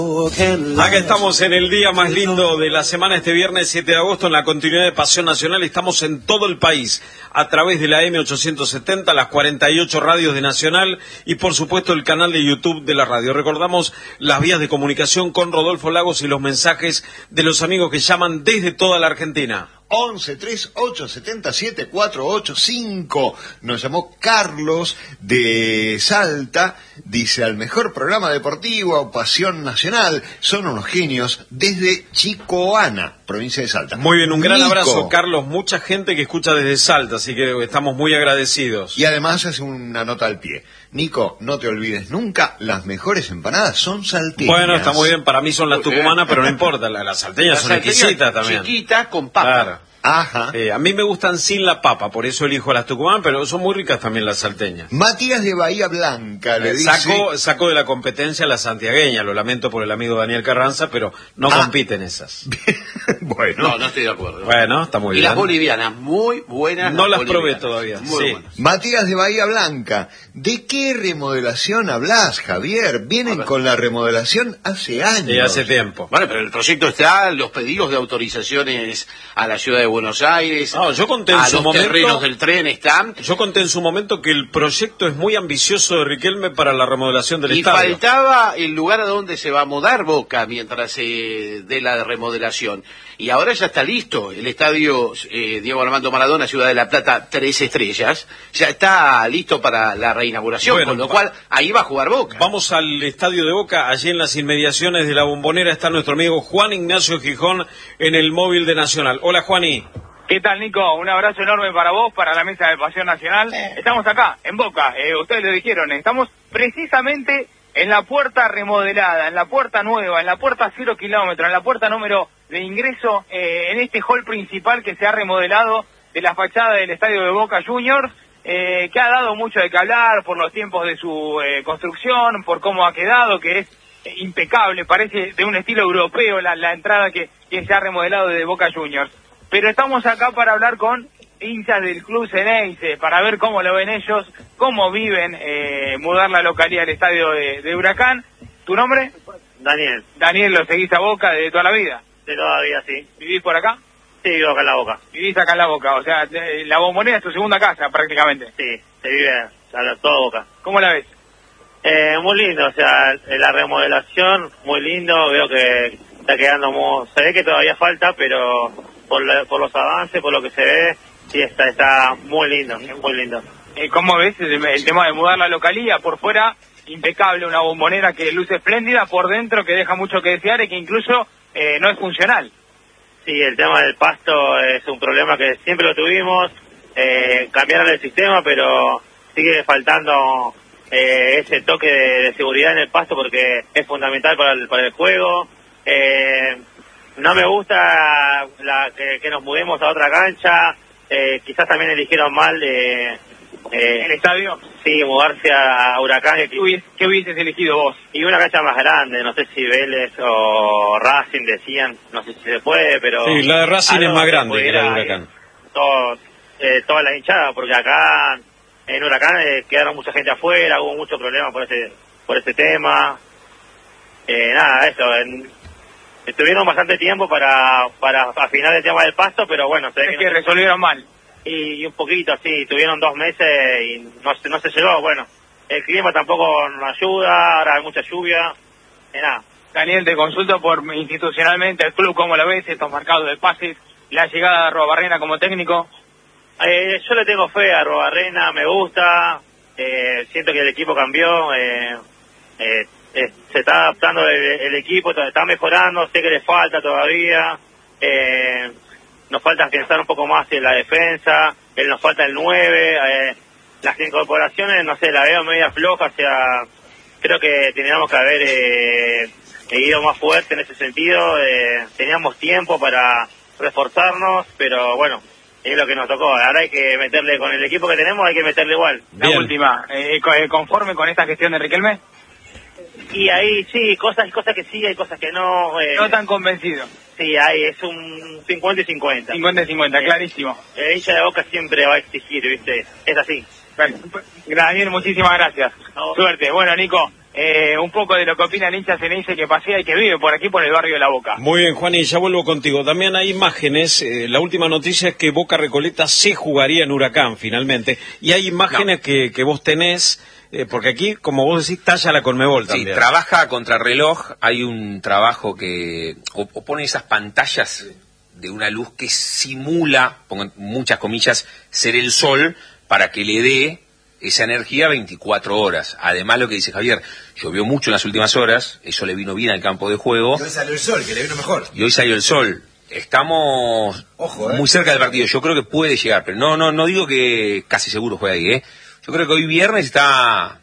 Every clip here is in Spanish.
Acá estamos en el día más lindo de la semana, este viernes 7 de agosto, en la continuidad de Pasión Nacional. Estamos en todo el país, a través de la M870, las 48 radios de Nacional y por supuesto el canal de YouTube de la radio. Recordamos las vías de comunicación con Rodolfo Lagos y los mensajes de los amigos que llaman desde toda la Argentina. 11 38 77 485. Nos llamó Carlos de Salta. Dice: al mejor programa deportivo, Pasión Nacional. Son unos genios desde Chicoana, provincia de Salta. Muy bien, un gran abrazo, Carlos. Mucha gente que escucha desde Salta, así que estamos muy agradecidos. Y además hace una nota al pie. Nico, no te olvides nunca, las mejores empanadas son salteñas. Bueno, está muy bien, para mí son las tucumanas, pero no importa, las salteñas son exquisitas también. Chiquitas con papa. Claro. Ajá. A mí me gustan sin la papa, por eso elijo las tucumanas, pero son muy ricas también las salteñas. Matías de Bahía Blanca le dice... Saco de la competencia la santiagueña, lo lamento por el amigo Daniel Carranza, pero no compiten esas. Bueno. No estoy de acuerdo. Bueno, está muy bien. Y las bolivianas, muy buenas. No las probé todavía. Muy buenas. Matías de Bahía Blanca, ¿de qué remodelación hablas, Javier? Vienen con la remodelación hace años. Sí, hace tiempo. Bueno, pero el proyecto está, los pedidos de autorizaciones a la ciudad de Buenos Aires, no, yo conté en su momento, terrenos del tren están. Yo conté en su momento que el proyecto es muy ambicioso de Riquelme para la remodelación del estadio. Y faltaba el lugar a donde se va a mudar Boca mientras se dé la remodelación. Y ahora ya está listo. El estadio Diego Armando Maradona, Ciudad de la Plata, 3 estrellas, ya está listo para la reinauguración, bueno, con lo cual ahí va a jugar Boca. Vamos al estadio de Boca, allí en las inmediaciones de la Bombonera está nuestro amigo Juan Ignacio Gijón en el móvil de Nacional. Hola, Juaní. ¿Qué tal, Nico? Un abrazo enorme para vos, para la mesa de Pasión Nacional. Estamos acá, en Boca, ustedes lo dijeron, estamos precisamente en la puerta remodelada, en la puerta nueva, en la puerta 0 kilómetros, en la puerta número de ingreso, en este hall principal que se ha remodelado de la fachada del estadio de Boca Juniors, que ha dado mucho de qué hablar por los tiempos de su construcción, por cómo ha quedado, que es impecable, parece de un estilo europeo la entrada que se ha remodelado de Boca Juniors. Pero estamos acá para hablar con hinchas del club Ceneice, para ver cómo lo ven ellos, cómo viven mudar la localidad del estadio de Huracán. ¿Tu nombre? Daniel. Daniel, ¿lo seguís a Boca de toda la vida? De toda la vida, sí. ¿Vivís por acá? Sí, vivo acá en la Boca. Vivís acá en la Boca, o sea, la Bombonera es tu segunda casa prácticamente. Sí, se vive toda Boca. ¿Cómo la ves? Muy lindo, o sea, la remodelación, muy lindo, veo que está quedando se ve que todavía falta, pero por los avances, por lo que se ve, sí, está muy lindo, muy lindo. ¿Cómo ves el tema de mudar la localía? Por fuera, impecable, una Bombonera que luce espléndida, por dentro que deja mucho que desear y que incluso no es funcional. Sí, el tema del pasto es un problema que siempre lo tuvimos, cambiaron el sistema, pero sigue faltando ese toque de seguridad en el pasto porque es fundamental para el juego. No me gusta que nos mudemos a otra cancha, quizás también eligieron mal ¿el estadio? Sí, mudarse a Huracán. ¿Qué hubieses elegido vos? Y una cancha más grande, no sé si Vélez o Racing decían, no sé si se puede, pero... Sí, la de Racing es más grande que la de Huracán. Toda la hinchada, porque acá en Huracán quedaron mucha gente afuera, hubo muchos problemas por ese tema. Nada, eso, estuvieron bastante tiempo para afinar el tema del pasto, pero bueno... Es que resolvieron mal. Y un poquito, sí, tuvieron 2 meses y no se llegó. Bueno, el clima tampoco nos ayuda, ahora hay mucha lluvia, nada. Daniel, te consulto por institucionalmente el club, ¿cómo lo ves? Estos marcados de pases, la llegada de Arruabarrena como técnico. Yo le tengo fe a Arruabarrena, me gusta, siento que el equipo cambió, se está adaptando el equipo, está mejorando, sé que le falta todavía, nos falta pensar un poco más en la defensa, nos falta el 9, las incorporaciones, no sé, la veo media floja, o sea, creo que teníamos que haber ido más fuerte en ese sentido, teníamos tiempo para reforzarnos, pero bueno, es lo que nos tocó, ahora hay que meterle, con el equipo que tenemos hay que meterle igual. La última, ¿conforme con esta gestión de Riquelme? Y ahí sí, cosas que sí, hay cosas que no. No tan convencido. Sí, ahí es un 50 y 50. 50 y 50, clarísimo. El hincha de Boca siempre va a exigir, ¿viste? Es así. Daniel, muchísimas gracias. No. Suerte. Bueno, Nico, un poco de lo que opina el hincha Ceneice que pasea y que vive por aquí, por el barrio de La Boca. Muy bien, Juan, y ya vuelvo contigo. También hay imágenes, la última noticia es que Boca Recoleta se jugaría en Huracán finalmente, y hay imágenes que vos tenés, porque aquí, como vos decís, talla la Conmebol también. Sí, trabaja contra reloj, hay un trabajo que o pone esas pantallas de una luz que simula, pongo en muchas comillas, ser el sol, para que le dé esa energía 24 horas. Además, lo que dice Javier, llovió mucho en las últimas horas, eso le vino bien al campo de juego. Y hoy salió el sol, que le vino mejor. Y hoy salió el sol. Estamos muy cerca del partido. Yo creo que puede llegar, pero no digo que casi seguro juegue ahí, Yo creo que hoy viernes está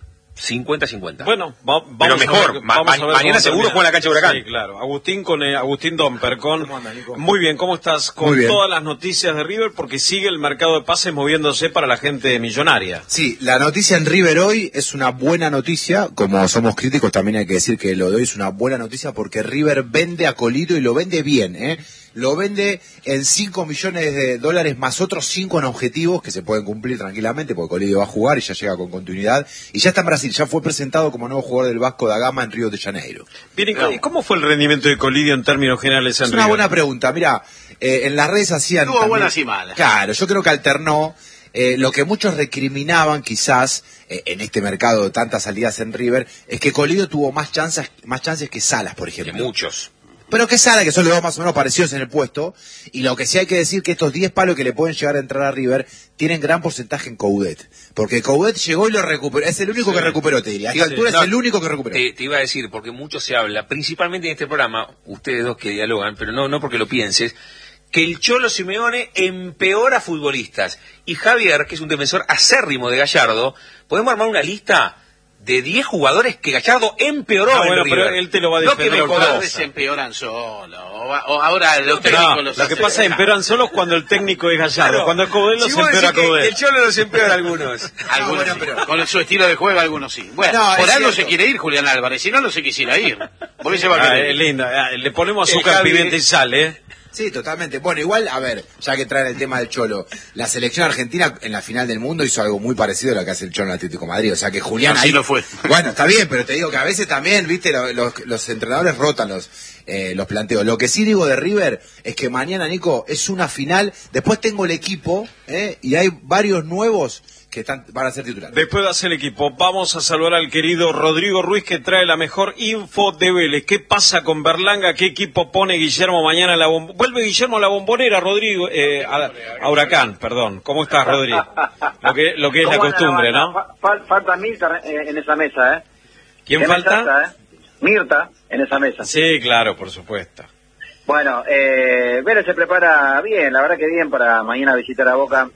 50-50. Bueno, vamos pero mejor, a ver, mañana seguro juega en la cancha de Huracán. Sí, claro. Agustín con Agustín Domper. Muy bien, ¿cómo estás? Con todas las noticias de River, porque sigue el mercado de pases moviéndose para la gente millonaria. Sí, la noticia en River hoy es una buena noticia. Como somos críticos, también hay que decir que lo de hoy es una buena noticia, porque River vende a Colidio y lo vende bien, Lo vende en $5 millones más otros 5 en objetivos que se pueden cumplir tranquilamente, porque Colidio va a jugar y ya llega con continuidad. Y ya está en Brasil, ya fue presentado como nuevo jugador del Vasco da Gama en Río de Janeiro. Bien, ¿y cómo fue el rendimiento de Colidio en términos generales en Es River? una buena pregunta. Mira, en las redes hacían... Tuvo buenas y malas. Claro, yo creo que alternó. Lo que muchos recriminaban quizás en este mercado de tantas salidas en River es que Colidio tuvo más chances que Salas, por ejemplo. Que muchos. Pero que Salas, que son los dos más o menos parecidos en el puesto, y lo que sí hay que decir que estos 10 palos que le pueden llegar a entrar a River tienen gran porcentaje en Coudet, porque Coudet llegó y lo recuperó, es el único que recuperó, te diría, a esta altura es el único que recuperó. Te iba a decir, porque mucho se habla, principalmente en este programa, ustedes dos que dialogan, pero no porque lo pienses, que el Cholo Simeone empeora futbolistas, y Javier, que es un defensor acérrimo de Gallardo, podemos armar una lista de 10 jugadores que Gallardo empeoró en River. Pero él te lo va a defender. Los jugadores se empeoran solo. Ahora los técnicos lo que pasa es que empeoran solos cuando el técnico es Gallardo. Claro. Cuando es Coudet los empeora Coudet. El Cholo los empeora algunos. Algunos sí. Con su estilo de juego algunos sí. Bueno, por algo se quiere ir Julián Álvarez, si no se quisiera ir. Por eso va a querer. Es linda. Le ponemos azúcar, pimienta y sal, Sí, totalmente. Bueno, igual, a ver, ya que traen el tema del Cholo, la selección argentina en la final del mundo hizo algo muy parecido a lo que hace el Cholo en Atlético de Madrid. O sea que Julián ahí no fue. Bueno, está bien, pero te digo que a veces también, viste, los entrenadores rotan los planteos. Lo que sí digo de River es que mañana, Nico, es una final. Después tengo el equipo, y hay varios nuevos que van a ser titulares. Después de hacer el equipo, vamos a saludar al querido Rodrigo Ruiz, que trae la mejor info de Vélez. ¿Qué pasa con Berlanga? ¿Qué equipo pone Guillermo mañana a la Vuelve Guillermo a la Bombonera, Rodrigo, a Huracán, perdón. ¿Cómo estás, Rodrigo? Lo que es la costumbre, ¿no? Falta Mirta en esa mesa, ¿Quién falta? Mirta en esa mesa. Sí, claro, por supuesto. Bueno, Vélez se prepara bien, la verdad que bien para mañana visitar a Boca.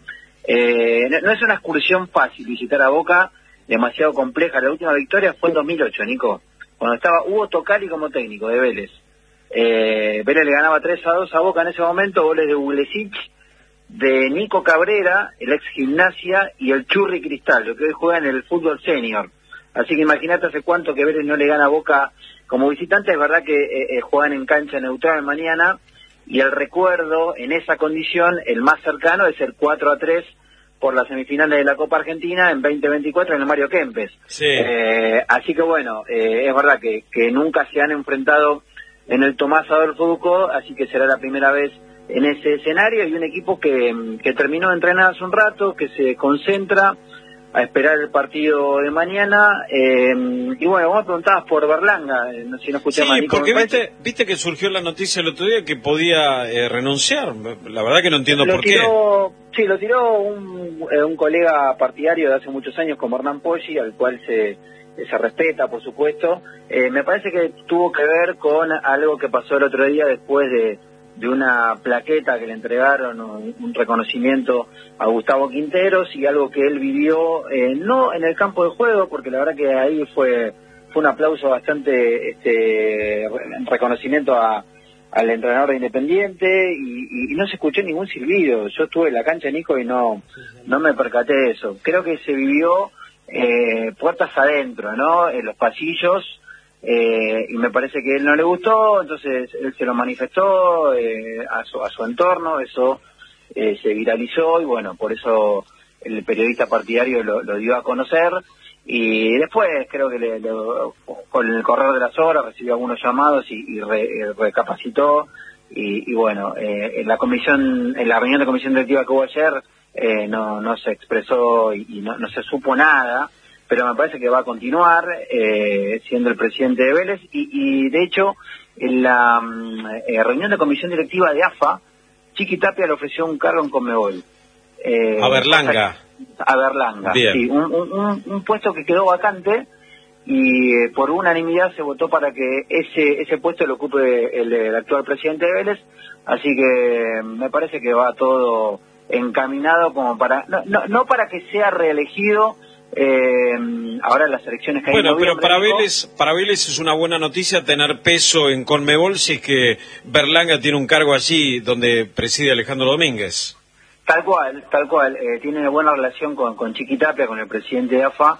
No es una excursión fácil visitar a Boca, demasiado compleja. La última victoria fue en 2008, Nico, cuando estaba Hugo Tocali como técnico de Vélez. Vélez le ganaba 3-2 a Boca en ese momento, goles de Uglesic, de Nico Cabrera, el ex Gimnasia, y el Churri Cristal, lo que hoy juega en el fútbol senior. Así que imagínate hace cuánto que Vélez no le gana a Boca como visitante. Es verdad que juegan en cancha neutral mañana, y el recuerdo en esa condición, el más cercano, es el 4-3 por las semifinales de la Copa Argentina en 2024 en el Mario Kempes. Sí. Así que bueno, es verdad que nunca se han enfrentado en el Tomás Adolfo Ducó, así que será la primera vez en ese escenario, y un equipo que terminó de entrenar hace un rato, que se concentra a esperar el partido de mañana. Y bueno, vos me preguntabas por Berlanga, si no escuché mal. Sí, porque viste que surgió la noticia el otro día que podía renunciar. La verdad que no entiendo por qué. Sí, lo tiró un colega partidario de hace muchos años como Hernán Poggi, al cual se respeta, por supuesto. Me parece que tuvo que ver con algo que pasó el otro día después de una plaqueta que le entregaron, un reconocimiento a Gustavo Quinteros, y algo que él vivió, no en el campo de juego, porque la verdad que ahí fue un aplauso bastante, reconocimiento al entrenador de Independiente, y no se escuchó ningún silbido. Yo estuve en la cancha, Nico, y no me percaté de eso. Creo que se vivió puertas adentro, ¿no? En los pasillos, y me parece que a él no le gustó, entonces él se lo manifestó a su entorno, eso se viralizó, y bueno, por eso el periodista partidario lo dio a conocer. Y después creo que con el correr de las horas recibió algunos llamados y recapacitó. Y bueno, en la reunión de comisión directiva que hubo ayer no se expresó y no se supo nada, pero me parece que va a continuar siendo el presidente de Vélez. Y de hecho, en la reunión de comisión directiva de AFA, Chiqui Tapia le ofreció un cargo en Conmebol. A Berlanga. A Berlanga, bien. Sí, un puesto que quedó vacante y por unanimidad se votó para que ese puesto lo ocupe el actual presidente de Vélez, así que me parece que va todo encaminado como para, no para que sea reelegido ahora en las elecciones que hay en noviembre. Pero para Vélez es una buena noticia tener peso en Conmebol si es que Berlanga tiene un cargo allí donde preside Alejandro Domínguez. Tal cual, tiene buena relación con Chiqui Tapia, con el presidente de AFA,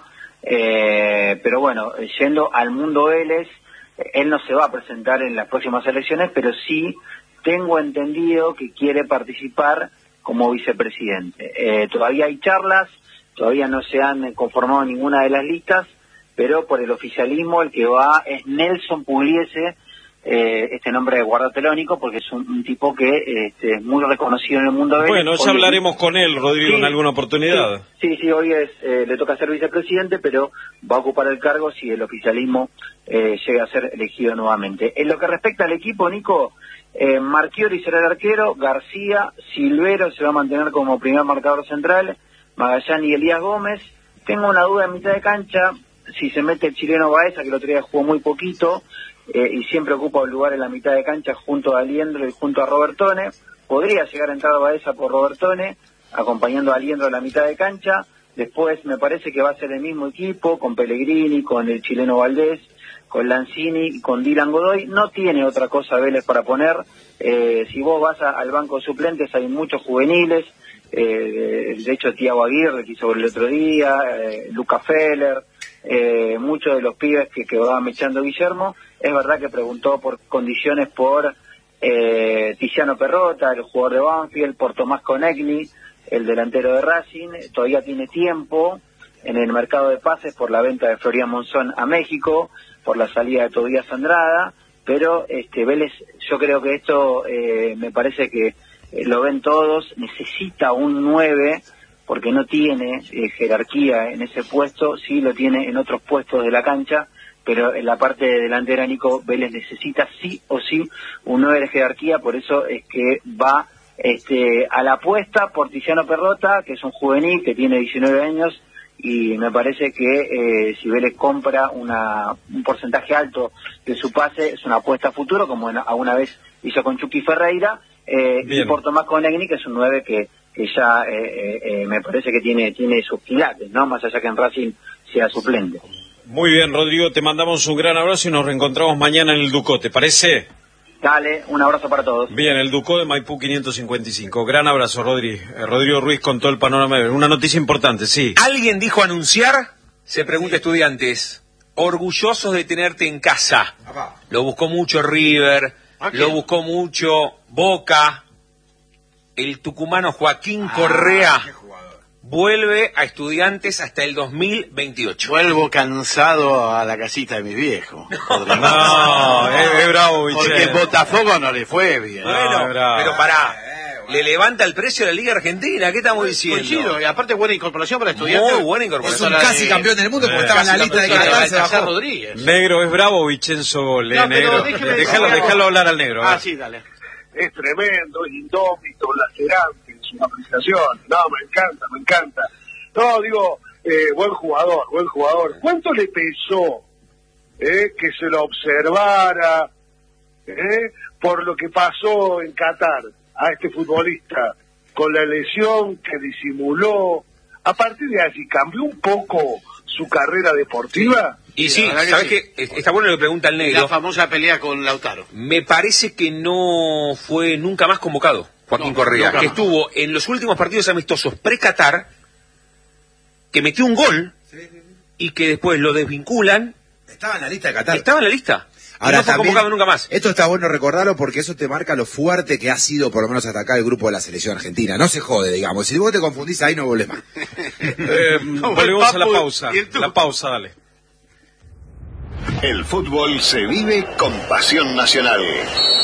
pero bueno, yendo al mundo Vélez, él no se va a presentar en las próximas elecciones, pero sí tengo entendido que quiere participar como vicepresidente. Todavía hay charlas, todavía no se han conformado ninguna de las listas, pero por el oficialismo el que va es Nelson Pugliese, este nombre de guardatelónico, porque es un tipo que es muy reconocido en el mundo de Vélez. Bueno, ya hablaremos con él, Rodrigo, en alguna oportunidad. Sí, hoy le toca ser vicepresidente, pero va a ocupar el cargo si el oficialismo llega a ser elegido nuevamente. En lo que respecta al equipo, Nico, Marchiori será el arquero, García, Silvero se va a mantener como primer marcador central, Magallán y Elías Gómez. Tengo una duda en mitad de cancha, si se mete el chileno Baeza, que el otro día jugó muy poquito, y siempre ocupa un lugar en la mitad de cancha junto a Aliendro y junto a Robertone. Podría llegar a entrar Baeza por Robertone, acompañando a Aliendro en la mitad de cancha. Después me parece que va a ser el mismo equipo, con Pellegrini, con el chileno Valdés, con Lanzini y con Dylan Godoy. No tiene otra cosa Vélez para poner. Si vos vas al banco de suplentes hay muchos juveniles, de hecho Thiago Aguirre que hizo el otro día, Luca Feller, muchos de los pibes que va mechando Guillermo. Es verdad que preguntó por condiciones por Tiziano Perrota, el jugador de Banfield, por Tomás Conegni, el delantero de Racing. Todavía tiene tiempo en el mercado de pases por la venta de Florian Monzón a México, por la salida de Tobías Andrada, pero Vélez, yo creo que esto me parece que lo ven todos, necesita un 9 porque no tiene jerarquía en ese puesto, sí lo tiene en otros puestos de la cancha, pero en la parte delantera, Nico, Vélez necesita sí o sí un 9 de jerarquía, por eso es que va a la apuesta por Tiziano Perrota, que es un juvenil que tiene 19 años, y me parece que si Vélez compra un porcentaje alto de su pase, es una apuesta a futuro, como alguna vez hizo con Chucky Ferreira, y por Tomás Conegni, que es un 9 que ya me parece que tiene sus quilates, ¿no? Más allá que en Racing sea suplente. Muy bien, Rodrigo, te mandamos un gran abrazo y nos reencontramos mañana en el Ducó, ¿te parece? Dale, un abrazo para todos. Bien, el Ducó de Maipú 555. Gran abrazo, Rodrigo Ruiz con todo el panorama. Una noticia importante, sí. ¿Alguien dijo anunciar? Se pregunta Estudiantes. Orgullosos de tenerte en casa. Lo buscó mucho River, lo buscó mucho Boca. El tucumano Joaquín Correa vuelve a Estudiantes hasta el 2028. Vuelvo cansado a la casita de mi viejo. No, es bravo, Vicente. Porque en Botafogo no le fue bien. Bueno, pero pará. Le levanta el precio de la Liga Argentina. ¿Qué estamos diciendo? Coincido, y aparte buena incorporación para Estudiantes. Muy buena incorporación. Es un casi campeón del mundo porque estaba en la lista de Qatar. Rodríguez. Negro, es bravo Vicenzo Gol, negro. Déjalo hablar al negro. Sí, dale. Es tremendo, es indómito, lacerante en su apreciación. No, me encanta. No, digo, buen jugador. ¿Cuánto le pesó que se lo observara por lo que pasó en Qatar a este futbolista con la lesión que disimuló? A partir de allí, ¿cambió un poco su carrera deportiva? Y sí, ¿sabes qué? Está bueno lo que pregunta el negro. La famosa pelea con Lautaro. Me parece que no fue nunca más convocado Joaquín Correa, que estuvo en los últimos partidos amistosos pre-Qatar, que metió un gol y que después lo desvinculan. Estaba en la lista de Qatar. Estaba en la lista. Ahora, no fue también, convocado nunca más. esto está bueno recordarlo porque eso te marca lo fuerte que ha sido, por lo menos hasta acá, el grupo de la selección argentina. No se jode, digamos. Si vos te confundís ahí, no volvés más. Volvemos a la pausa. La pausa, dale. El fútbol se vive con pasión nacional.